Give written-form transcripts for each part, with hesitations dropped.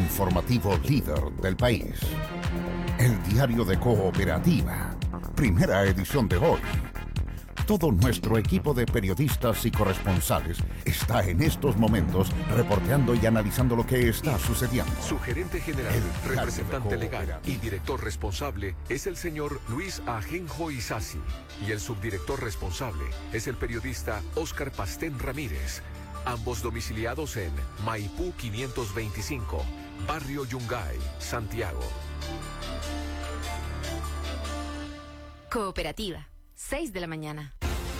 informativo líder del país. El Diario de Cooperativa, primera edición de hoy. Todo nuestro equipo de periodistas y corresponsales está en estos momentos reporteando y analizando lo que está sucediendo. Su gerente general, representante legal y director responsable es el señor Luis Ajenjo Isasi. Y el subdirector responsable es el periodista Óscar Pastén Ramírez. Ambos domiciliados en Maipú 525, Barrio Yungay, Santiago. Cooperativa, 6 de la mañana.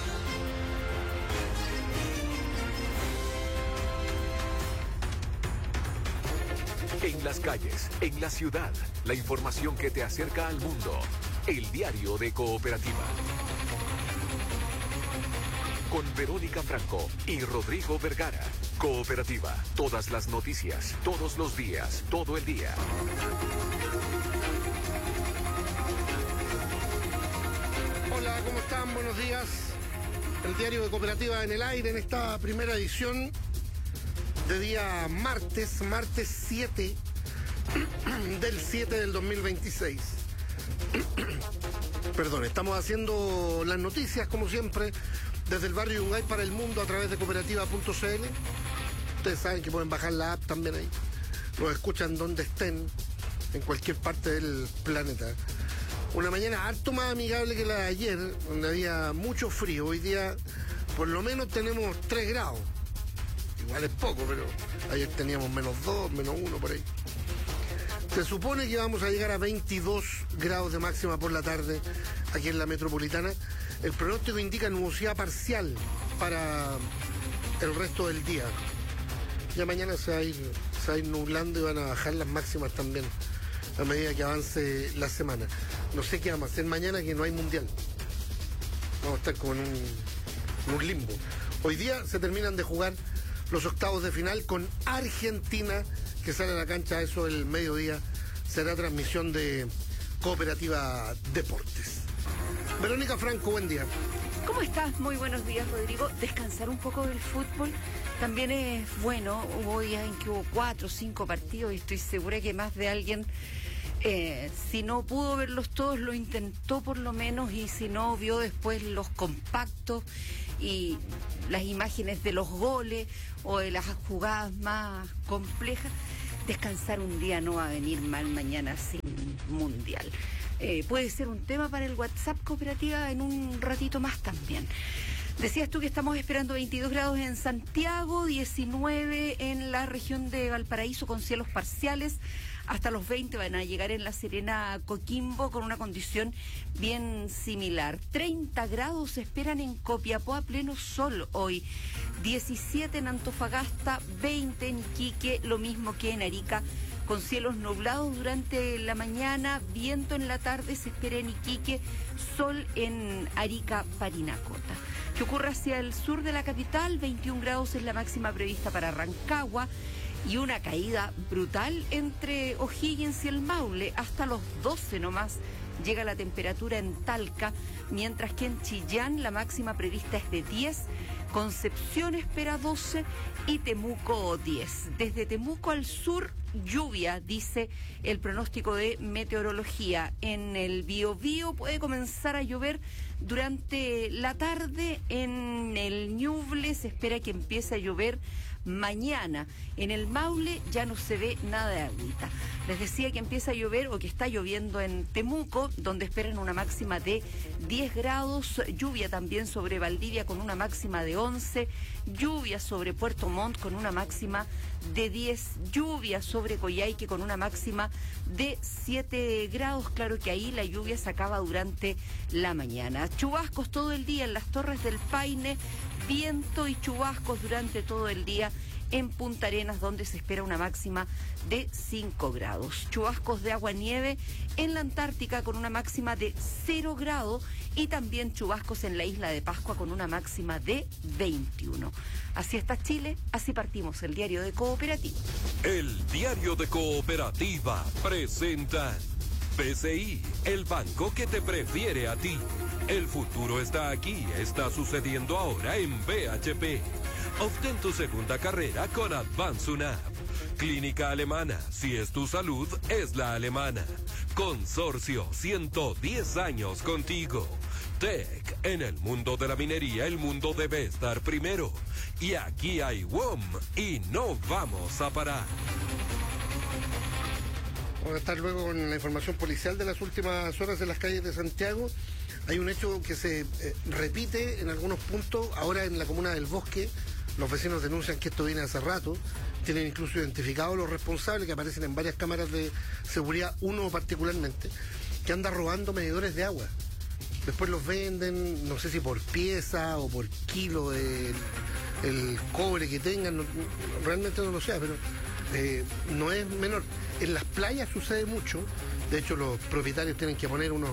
En las calles, en la ciudad, la información que te acerca al mundo. El Diario de Cooperativa. Con Verónica Franco y Rodrigo Vergara. Cooperativa. Todas las noticias, todos los días, todo el día. Hola, ¿cómo están? Buenos días. El Diario de Cooperativa en el aire en esta primera edición de día martes 7 del 7 del 2026. Perdón, estamos haciendo las noticias como siempre desde el barrio Yungay para el mundo a través de cooperativa.cl. Ustedes saben que pueden bajar la app también ahí. Nos escuchan donde estén, en cualquier parte del planeta. Una mañana harto más amigable que la de ayer, donde había mucho frío. Hoy día por lo menos tenemos 3 grados. Igual es poco, pero ayer teníamos -2, -1 por ahí. Se supone que vamos a llegar a 22 grados de máxima por la tarde aquí en la metropolitana. El pronóstico indica nubosidad parcial para el resto del día. Ya mañana se va a ir nublando y van a bajar las máximas también a medida que avance la semana. No sé qué vamos a hacer mañana, que no hay mundial. Vamos a estar como en un limbo. Hoy día se terminan de jugar los octavos de final con Argentina, que sale a la cancha a eso del mediodía. Será transmisión de Cooperativa Deportes. Verónica Franco, buen día. ¿Cómo estás? Muy buenos días, Rodrigo. Descansar un poco del fútbol también es bueno. Hubo días en que hubo 4 o 5 partidos y estoy segura que más de alguien, si no pudo verlos todos, lo intentó por lo menos, y si no, vio después los compactos y las imágenes de los goles o de las jugadas más complejas. Descansar un día no va a venir mal mañana sin mundial. Puede ser un tema para el WhatsApp Cooperativa en un ratito más también. Decías tú que estamos esperando 22 grados en Santiago, 19 en la región de Valparaíso con cielos parciales, hasta los 20 van a llegar en La Serena, Coquimbo, con una condición bien similar. 30 grados se esperan en Copiapó a pleno sol hoy, 17 en Antofagasta, 20 en Iquique, lo mismo que en Arica, con cielos nublados durante la mañana, viento en la tarde se espera en Iquique, sol en Arica, Parinacota. ¿Qué ocurre hacia el sur de la capital? 21 grados es la máxima prevista para Rancagua y una caída brutal entre O'Higgins y el Maule, hasta los 12 nomás llega la temperatura en Talca, mientras que en Chillán la máxima prevista es de 10, Concepción espera 12 y Temuco 10. Desde Temuco al sur, lluvia, dice el pronóstico de meteorología. En el Biobío puede comenzar a llover durante la tarde. En el Ñuble se espera que empiece a llover mañana. En el Maule ya no se ve nada de agüita. Les decía que empieza a llover, o que está lloviendo en Temuco, donde esperan una máxima de 10 grados, lluvia también sobre Valdivia con una máxima de 11, lluvia sobre Puerto Montt con una máxima de 10, lluvia sobre Coyhaique con una máxima de 7 grados. Claro que ahí la lluvia se acaba durante la mañana. Chubascos todo el día en las Torres del Paine, viento y chubascos durante todo el día en Punta Arenas, donde se espera una máxima de 5 grados. Chubascos de agua-nieve en la Antártica con una máxima de 0 grados y también chubascos en la isla de Pascua con una máxima de 21. Así está Chile, así partimos el Diario de Cooperativa. El Diario de Cooperativa presenta BCI, el banco que te prefiere a ti. El futuro está aquí, está sucediendo ahora en BHP. Obtén tu segunda carrera con Advance UNAP. Clínica Alemana. Si es tu salud, es la alemana. Consorcio, 110 años contigo. TEC, en el mundo de la minería, el mundo debe estar primero. Y aquí hay WOM y no vamos a parar. Vamos a estar luego con la información policial de las últimas horas en las calles de Santiago. Hay un hecho que se repite en algunos puntos. Ahora en la comuna del Bosque, los vecinos denuncian que esto viene hace rato. Tienen incluso identificados los responsables que aparecen en varias cámaras de seguridad, uno particularmente, que anda robando medidores de agua. Después los venden, no sé si por pieza o por kilo el cobre que tengan, realmente no lo sé, pero no es menor. En las playas sucede mucho. De hecho, los propietarios tienen que poner una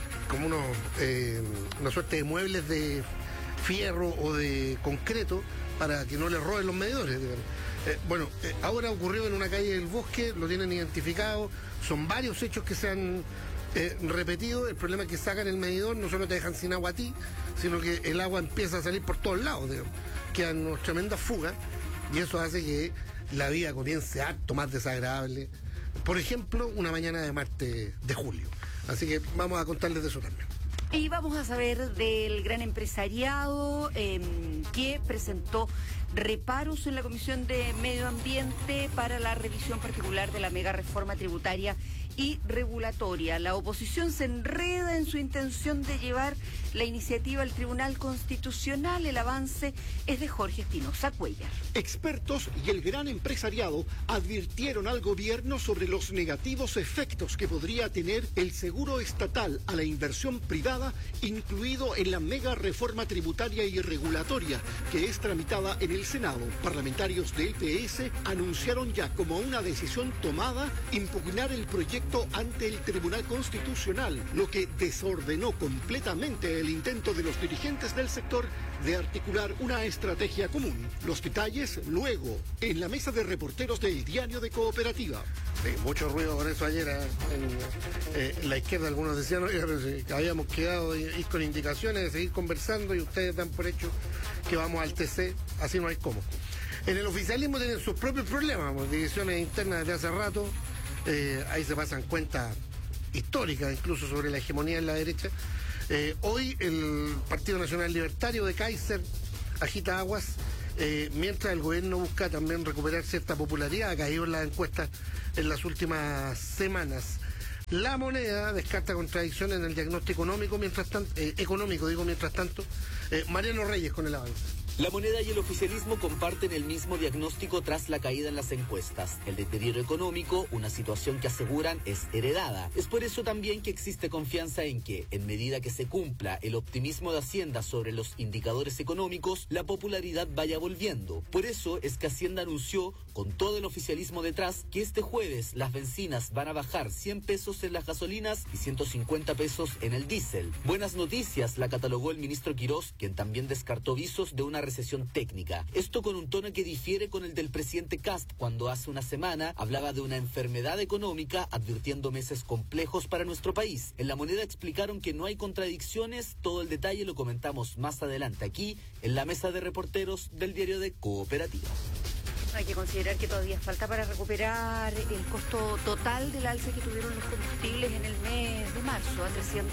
suerte de muebles de fierro o de concreto para que no les roben los medidores. Ahora ocurrió en una calle del Bosque, lo tienen identificado, son varios hechos que se han repetido. El problema es que sacan el medidor, no solo te dejan sin agua a ti, sino que el agua empieza a salir por todos lados, quedan unas tremendas fugas y eso hace que la vida comience harto más desagradable. Por ejemplo, una mañana de martes de julio. Así que vamos a contarles de eso también. Y vamos a saber del gran empresariado que presentó reparos en la Comisión de Medio Ambiente para la revisión particular de la mega reforma tributaria y regulatoria. La oposición se enreda en su intención de llevar la iniciativa al Tribunal Constitucional. El avance es de Jorge Espinosa Cuellar. Expertos y el gran empresariado advirtieron al gobierno sobre los negativos efectos que podría tener el seguro estatal a la inversión privada, incluido en la mega reforma tributaria y regulatoria que es tramitada en el Senado. Parlamentarios del PS anunciaron ya como una decisión tomada impugnar el proyecto ante el Tribunal Constitucional, lo que desordenó completamente el intento de los dirigentes del sector de articular una estrategia común. Los detalles luego en la mesa de reporteros del Diario de Cooperativa. Sí, mucho ruido con eso ayer en la izquierda. Algunos decían, oiga, pero si habíamos quedado ir con indicaciones de seguir conversando y ustedes dan por hecho que vamos al TC, así no hay cómo. En el oficialismo tienen sus propios problemas, divisiones internas desde hace rato. Ahí se pasan cuentas históricas incluso sobre la hegemonía en la derecha. Hoy el Partido Nacional Libertario de Kaiser agita aguas, mientras el gobierno busca también recuperar cierta popularidad. Ha caído en las encuestas en las últimas semanas. La Moneda descarta contradicciones en el diagnóstico económico, mientras tanto. Mariano Reyes con el avance. La Moneda y el oficialismo comparten el mismo diagnóstico tras la caída en las encuestas. El deterioro económico, una situación que aseguran es heredada. Es por eso también que existe confianza en que, en medida que se cumpla el optimismo de Hacienda sobre los indicadores económicos, la popularidad vaya volviendo. Por eso es que Hacienda anunció, con todo el oficialismo detrás, que este jueves las bencinas van a bajar 100 pesos en las gasolinas y 150 pesos en el diésel. Buenas noticias, la catalogó el ministro Quirós, quien también descartó visos de una recesión técnica. Esto con un tono que difiere con el del presidente Kast, cuando hace una semana hablaba de una enfermedad económica, advirtiendo meses complejos para nuestro país. En La Moneda explicaron que no hay contradicciones. Todo el detalle lo comentamos más adelante aquí, en la mesa de reporteros del Diario de Cooperativa. Hay que considerar que todavía falta para recuperar el costo total del alza que tuvieron los combustibles en el mes de marzo, a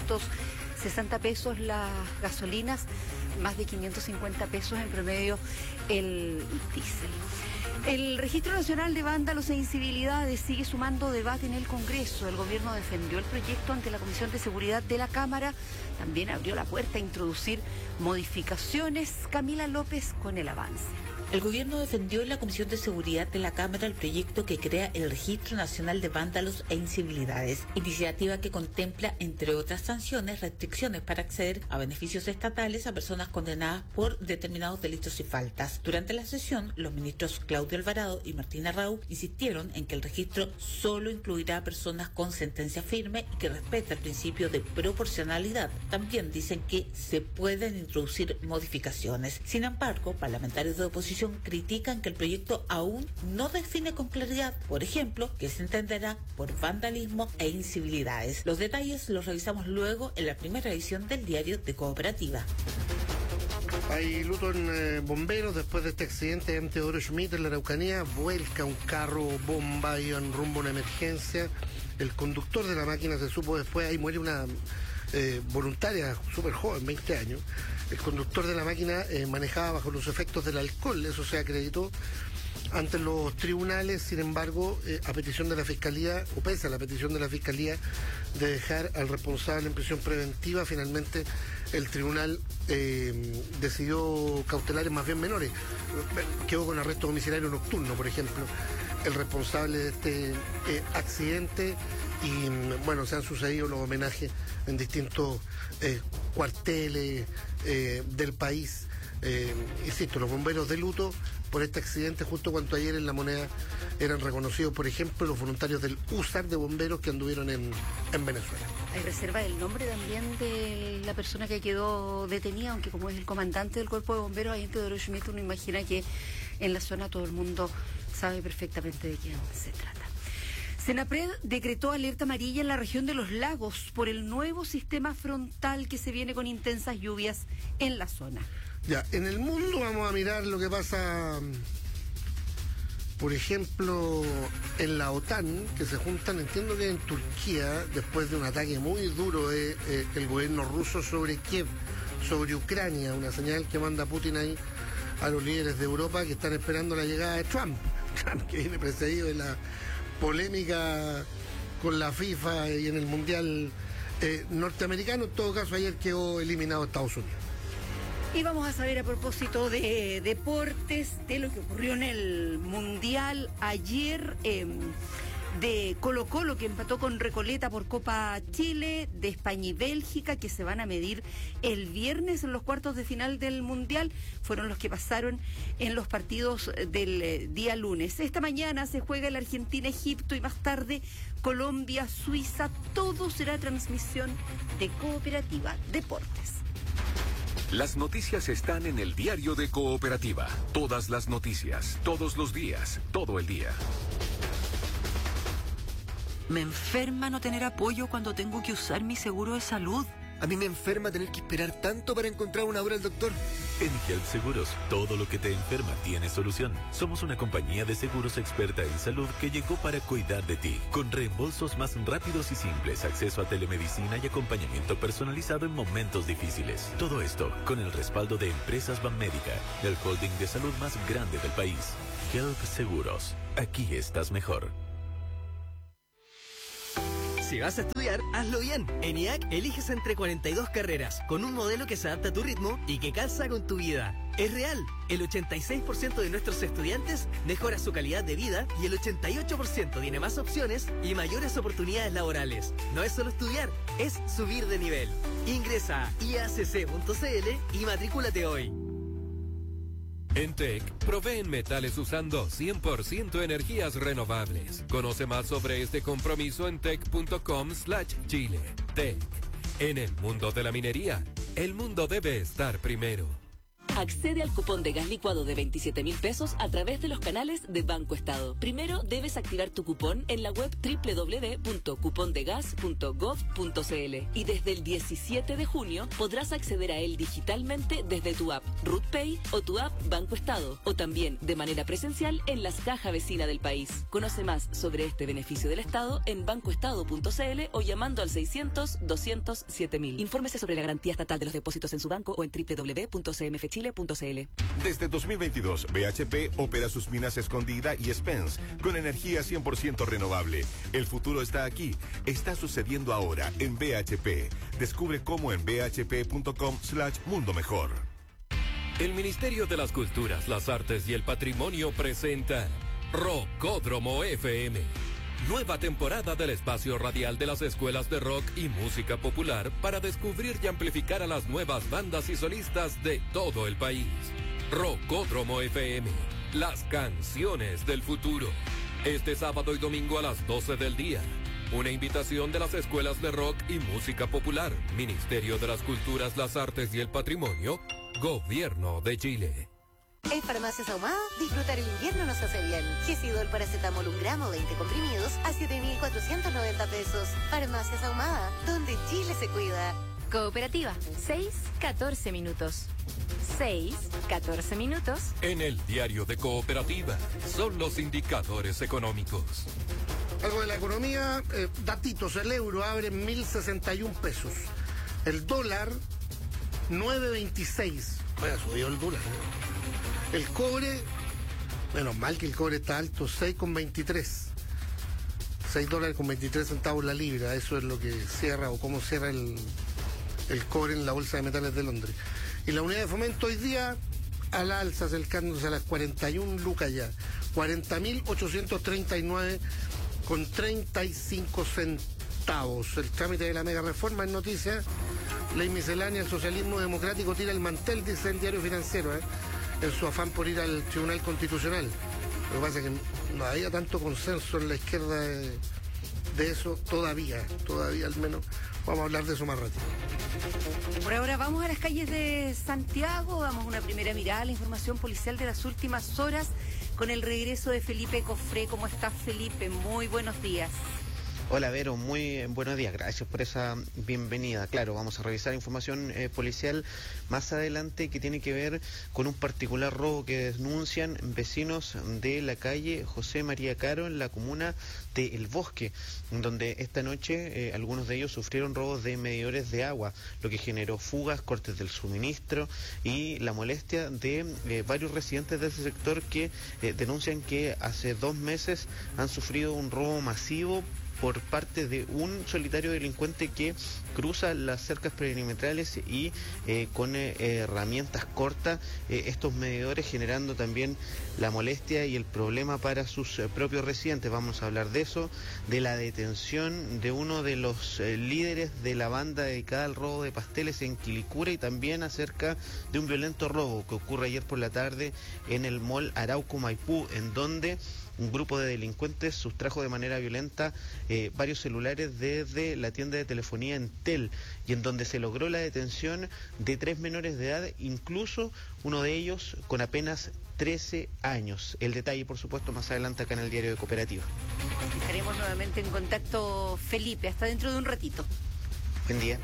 360 pesos las gasolinas, más de 550 pesos en promedio el diésel. El Registro Nacional de Vándalos e Incivilidades sigue sumando debate en el Congreso. El gobierno defendió el proyecto ante la Comisión de Seguridad de la Cámara. También abrió la puerta a introducir modificaciones. Camila López con el avance. El gobierno defendió en la Comisión de Seguridad de la Cámara el proyecto que crea el Registro Nacional de Vándalos e Incivilidades, iniciativa que contempla, entre otras sanciones, restricciones para acceder a beneficios estatales a personas condenadas por determinados delitos y faltas. Durante la sesión, los ministros Claudio Alvarado y Martín Arrau insistieron en que el registro solo incluirá a personas con sentencia firme y que respeta el principio de proporcionalidad. También dicen que se pueden introducir modificaciones. Sin embargo, parlamentarios de oposición critican que el proyecto aún no define con claridad, por ejemplo, qué se entenderá por vandalismo e incivilidades. Los detalles los revisamos luego en la primera edición del Diario de Cooperativa. Hay luto en bomberos después de este accidente en Teodoro Schmidt en la Araucanía. Vuelca un carro bomba, iba en rumbo a una emergencia. El conductor de la máquina se supo después, ahí muere una voluntaria súper joven, 20 años. El conductor de la máquina manejaba bajo los efectos del alcohol, eso se acreditó ante los tribunales. Sin embargo, a petición de la Fiscalía, o pese a la petición de la Fiscalía de dejar al responsable en prisión preventiva, finalmente el tribunal decidió cautelares más bien menores. Quedó con arresto domiciliario nocturno, por ejemplo, el responsable de este accidente. Y bueno, se han sucedido los homenajes en distintos cuarteles del país. Insisto, los bomberos de luto por este accidente, justo cuando ayer en La Moneda eran reconocidos, por ejemplo, los voluntarios del USAR de bomberos que anduvieron en Venezuela. Hay reserva del nombre también de la persona que quedó detenida, aunque como es el comandante del cuerpo de bomberos, ahí en Teodoro Schmidt, uno imagina que en la zona todo el mundo sabe perfectamente de quién se trata. Senapred decretó alerta amarilla en la región de los lagos por el nuevo sistema frontal que se viene con intensas lluvias en la zona. Ya, en el mundo vamos a mirar lo que pasa, por ejemplo, en la OTAN, que se juntan, entiendo que en Turquía, después de un ataque muy duro del gobierno ruso sobre Kiev, sobre Ucrania, una señal que manda Putin ahí a los líderes de Europa que están esperando la llegada de Trump, que viene precedido de la polémica con la FIFA y en el Mundial norteamericano. En todo caso, ayer quedó eliminado Estados Unidos. Y vamos a saber, a propósito de deportes, de lo que ocurrió en el Mundial ayer, de Colo-Colo, que empató con Recoleta por Copa Chile, de España y Bélgica, que se van a medir el viernes en los cuartos de final del Mundial. Fueron los que pasaron en los partidos del día lunes. Esta mañana se juega el Argentina-Egipto y más tarde Colombia-Suiza. Todo será transmisión de Cooperativa Deportes. Las noticias están en el diario de Cooperativa. Todas las noticias, todos los días, todo el día. Me enferma no tener apoyo cuando tengo que usar mi seguro de salud. A mí me enferma tener que esperar tanto para encontrar una hora al doctor. En Health Seguros, todo lo que te enferma tiene solución. Somos una compañía de seguros experta en salud que llegó para cuidar de ti. Con reembolsos más rápidos y simples, acceso a telemedicina y acompañamiento personalizado en momentos difíciles. Todo esto con el respaldo de Empresas Banmédica, el holding de salud más grande del país. Health Seguros. Aquí estás mejor. Si vas a estudiar, hazlo bien. En IAC eliges entre 42 carreras, con un modelo que se adapta a tu ritmo y que calza con tu vida. Es real, el 86% de nuestros estudiantes mejora su calidad de vida y el 88% tiene más opciones y mayores oportunidades laborales. No es solo estudiar, es subir de nivel. Ingresa a iacc.cl y matrículate hoy. En TEC, proveen metales usando 100% energías renovables. Conoce más sobre este compromiso en tec.com/Chile. TEC. En el mundo de la minería, el mundo debe estar primero. Accede al cupón de gas licuado de 27.000 pesos a través de los canales de Banco Estado. Primero debes activar tu cupón en la web www.cupondegas.gov.cl y desde el 17 de junio podrás acceder a él digitalmente desde tu app RutPay o tu app Banco Estado, o también de manera presencial en las cajas vecinas del país. Conoce más sobre este beneficio del Estado en bancoestado.cl o llamando al 600-200-7000. Infórmese sobre la garantía estatal de los depósitos en su banco o en www.cmfchile.cl. Desde 2022, BHP opera sus minas Escondida y Spence con energía 100% renovable. El futuro está aquí. Está sucediendo ahora en BHP. Descubre cómo en bhp.com/mundo mejor. El Ministerio de las Culturas, las Artes y el Patrimonio presenta Rockódromo FM. Nueva temporada del espacio radial de las escuelas de rock y música popular para descubrir y amplificar a las nuevas bandas y solistas de todo el país. Rockódromo FM, las canciones del futuro. Este sábado y domingo a las 12 del día. Una invitación de las escuelas de rock y música popular, Ministerio de las Culturas, las Artes y el Patrimonio, Gobierno de Chile. En Farmacias Ahumada, disfrutar el invierno nos hace bien. Gesidol paracetamol 1 gramo, 20 comprimidos a 7.490 pesos. Farmacias Ahumada, donde Chile se cuida. Cooperativa, 6-14 minutos. 6:14 minutos. En el diario de Cooperativa son los indicadores económicos. Algo de la economía, datitos, el euro abre en 1.061 pesos. El dólar, 9.26. Bueno, subió el dólar. El cobre, menos mal que el cobre está alto, 6,23. $6.23 la libra. Eso es lo que cierra o cómo cierra el cobre en la Bolsa de Metales de Londres. Y la unidad de fomento hoy día al alza, acercándose a las 41 lucas ya. 40.839,35 centavos. El trámite de la mega reforma en noticias. Ley miscelánea, el socialismo democrático tira el mantel, dice el Diario Financiero, en su afán por ir al Tribunal Constitucional. Lo que pasa es que no había tanto consenso en la izquierda de eso todavía al menos. Vamos a hablar de eso más rápido. Por ahora vamos a las calles de Santiago, damos una primera mirada a la información policial de las últimas horas con el regreso de Felipe Cofré. ¿Cómo estás, Felipe? Muy buenos días. Hola, Vero, muy buenos días, gracias por esa bienvenida. Claro, vamos a revisar información policial más adelante que tiene que ver con un particular robo que denuncian vecinos de la calle José María Caro en la comuna de El Bosque, donde esta noche algunos de ellos sufrieron robos de medidores de agua, lo que generó fugas, cortes del suministro y la molestia de varios residentes de ese sector que denuncian que hace 2 meses han sufrido un robo masivo por parte de un solitario delincuente que cruza las cercas perimetrales y con herramientas cortas estos medidores, generando también la molestia y el problema para sus propios residentes. Vamos a hablar de eso, de la detención de uno de los líderes de la banda dedicada al robo de pasteles en Quilicura y también acerca de un violento robo que ocurre ayer por la tarde en el mall Arauco Maipú, en donde un grupo de delincuentes sustrajo de manera violenta varios celulares desde la tienda de telefonía Entel, y en donde se logró la detención de 3 menores de edad, incluso uno de ellos con apenas 13 años. El detalle, por supuesto, más adelante acá en el Diario de Cooperativa. Estaremos nuevamente en contacto, Felipe, hasta dentro de un ratito. Buen día.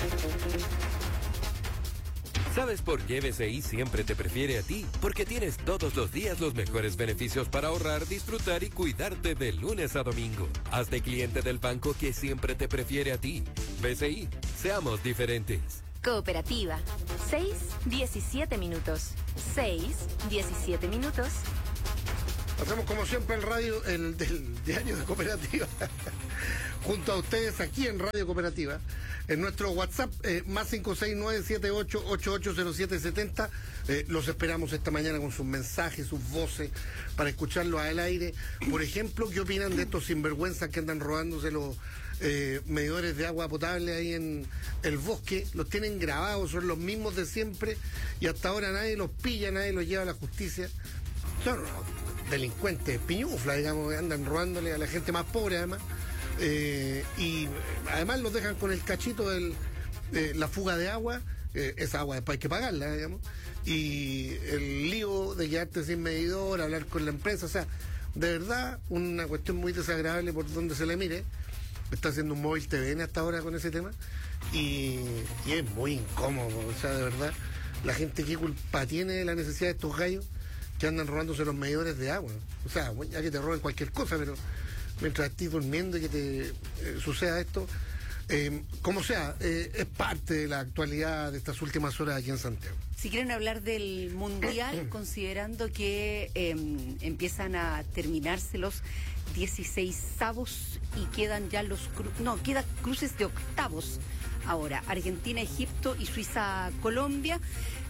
¿Sabes por qué BCI siempre te prefiere a ti? Porque tienes todos los días los mejores beneficios para ahorrar, disfrutar y cuidarte de lunes a domingo. Hazte cliente del banco que siempre te prefiere a ti. BCI, seamos diferentes. Cooperativa, 6:17 minutos. 6:17 minutos. Hacemos como siempre el del Diario de Cooperativa. Junto a ustedes aquí en Radio Cooperativa. En nuestro WhatsApp, más 569-78880770. Los esperamos esta mañana con sus mensajes, sus voces, para escucharlos al aire. Por ejemplo, ¿qué opinan de estos sinvergüenzas que andan robándose los medidores de agua potable ahí en El Bosque? Los tienen grabados, son los mismos de siempre, y hasta ahora nadie los pilla, nadie los lleva a la justicia. Son delincuentes, piñufla, digamos, que andan robándole a la gente más pobre, además. Y además los dejan con el cachito de la fuga de agua. Esa agua después hay que pagarla, digamos, y el lío de quedarte sin medidor, hablar con la empresa. O sea, de verdad, una cuestión muy desagradable por donde se le mire. Está haciendo un móvil TVN hasta ahora con ese tema, y es muy incómodo. O sea, de verdad, la gente, ¿qué culpa tiene de la necesidad de estos gallos que andan robándose los medidores de agua? O sea, ya que te roben cualquier cosa, pero mientras estés durmiendo y que te suceda esto, como sea, es parte de la actualidad de estas últimas horas aquí en Santiago. Si quieren hablar del Mundial, considerando que empiezan a terminarse los 16avos y quedan ya quedan cruces de octavos ahora, Argentina, Egipto y Suiza, Colombia.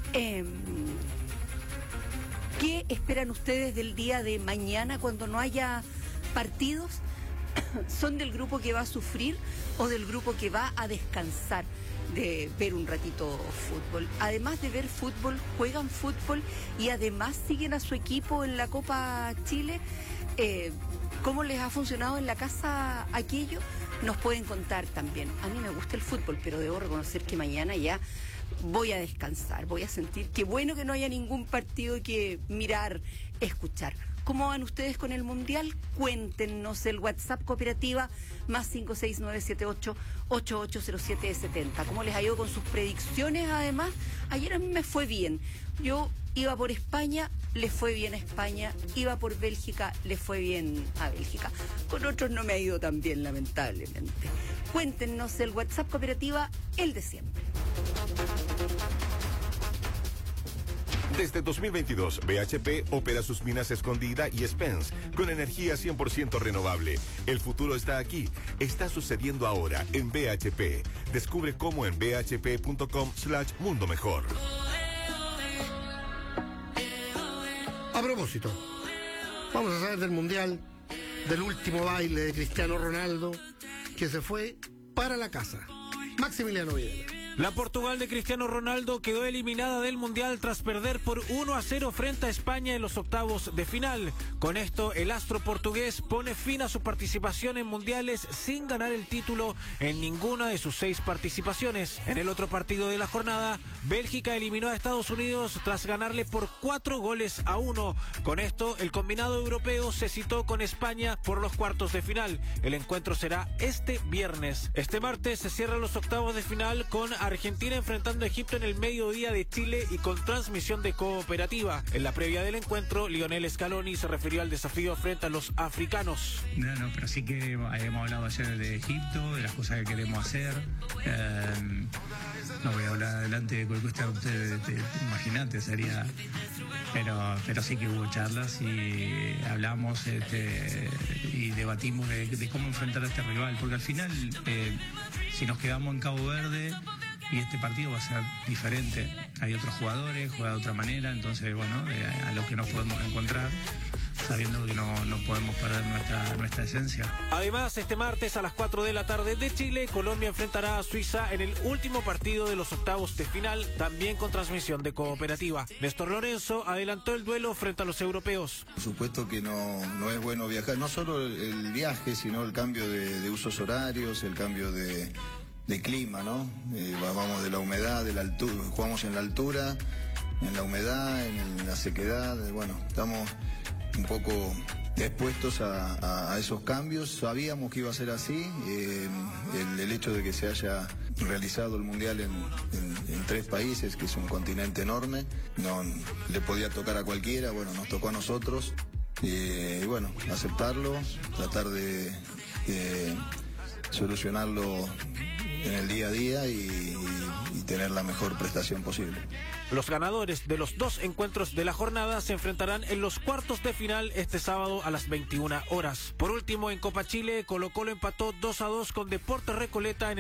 ¿Qué esperan ustedes del día de mañana cuando no haya partidos? ¿Son del grupo que va a sufrir o del grupo que va a descansar de ver un ratito fútbol? Además de ver fútbol, juegan fútbol y además siguen a su equipo en la Copa Chile. ¿Cómo les ha funcionado en la casa aquello? Nos pueden contar también. A mí me gusta el fútbol, pero debo reconocer que mañana ya voy a descansar, voy a sentir que bueno que no haya ningún partido que mirar, escuchar. ¿Cómo van ustedes con el Mundial? Cuéntenos. El WhatsApp cooperativa más 56978-880770. ¿Cómo les ha ido con sus predicciones? Además, ayer a mí me fue bien. Yo iba por España, le fue bien a España. Iba por Bélgica, le fue bien a Bélgica. Con otros no me ha ido tan bien, lamentablemente. Cuéntenos. El WhatsApp cooperativa, el de siempre. Desde 2022, BHP opera sus minas Escondida y Spence con energía 100% renovable. El futuro está aquí, está sucediendo ahora en BHP. Descubre cómo en bhp.com/mundo mejor. A propósito, vamos a saber del Mundial, del último baile de Cristiano Ronaldo, que se fue para la casa. Maximiliano Videla. La Portugal de Cristiano Ronaldo quedó eliminada del Mundial tras perder por 1-0 frente a España en los octavos de final. Con esto, el astro portugués pone fin a su participación en mundiales sin ganar el título en ninguna de sus 6 participaciones. En el otro partido de la jornada, Bélgica eliminó a Estados Unidos tras ganarle por 4-1. Con esto, el combinado europeo se citó con España por los cuartos de final. El encuentro será este viernes. Este martes se cierran los octavos de final con Argentina enfrentando a Egipto en el mediodía de Chile y con transmisión de Cooperativa. En la previa del encuentro, Lionel Scaloni se refirió al desafío frente a los africanos. No, pero sí que hemos hablado ayer de Egipto, de las cosas que queremos hacer. No voy a hablar adelante de cualquier cuestión, imagínate, sería... Pero sí que hubo charlas y hablamos y debatimos de cómo enfrentar a este rival, porque al final, si nos quedamos en Cabo Verde, y este partido va a ser diferente. Hay otros jugadores, juega de otra manera, entonces, bueno, a lo que nos podemos encontrar, sabiendo que no podemos perder nuestra esencia. Además, este martes a las 4 de la tarde de Chile, Colombia enfrentará a Suiza en el último partido de los octavos de final, también con transmisión de Cooperativa. Néstor Lorenzo adelantó el duelo frente a los europeos. Por supuesto que no es bueno viajar, no solo el viaje, sino el cambio de usos horarios, el cambio de clima, ¿no? Vamos de la humedad, de la altura, jugamos en la altura, en la humedad, en la sequedad, bueno, estamos un poco expuestos a esos cambios. Sabíamos que iba a ser así, el hecho de que se haya realizado el Mundial en 3 países, que es un continente enorme, no le podía tocar a cualquiera, bueno, nos tocó a nosotros, y bueno, aceptarlo, tratar de solucionarlo en el día a día y tener la mejor prestación posible. Los ganadores de los 2 encuentros de la jornada se enfrentarán en los cuartos de final este sábado a las 21 horas. Por último, en Copa Chile, Colo-Colo empató 2-2 con Deportes Recoleta en